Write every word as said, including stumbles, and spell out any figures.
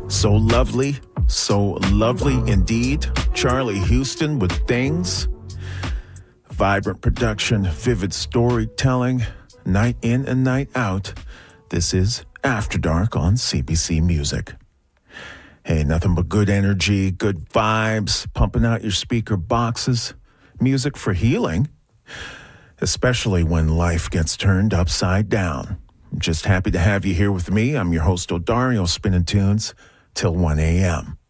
So lovely, so lovely indeed. Charlie Houston with Things. Vibrant production, vivid storytelling, night in and night out. This is After Dark on C B C Music. Hey, nothing but good energy, good vibes, pumping out your speaker boxes. Music for healing, especially when life gets turned upside down. I'm just happy to have you here with me. I'm your host, Odario, spinning tunes till one a.m.